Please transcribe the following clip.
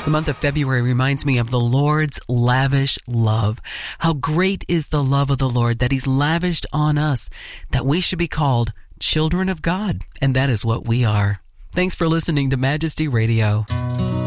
The month of February reminds me of the Lord's lavish love. How great is the love of the Lord that He's lavished on us, that we should be called children of God. And that is what we are. Thanks for listening to Majesty Radio.